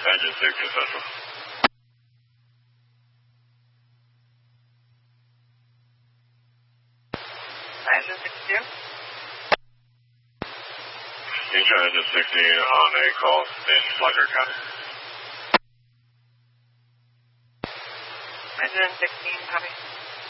Engine 60 Central. Engine 62? Each Engine 60 on a call in Flagler County. Engine 16, copy.